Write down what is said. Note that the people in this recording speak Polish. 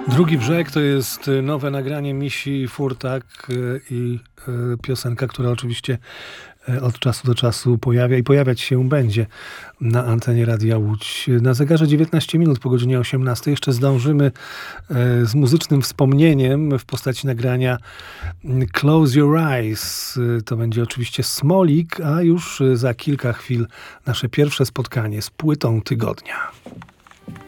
Drugi brzeg to jest nowe nagranie Misi Furtak i piosenka, która oczywiście od czasu do czasu pojawia i pojawiać się będzie na antenie Radia Łódź. Na zegarze 19 minut po godzinie 18 jeszcze zdążymy z muzycznym wspomnieniem w postaci nagrania Close Your Eyes. To będzie oczywiście Smolik, a już za kilka chwil nasze pierwsze spotkanie z płytą tygodnia.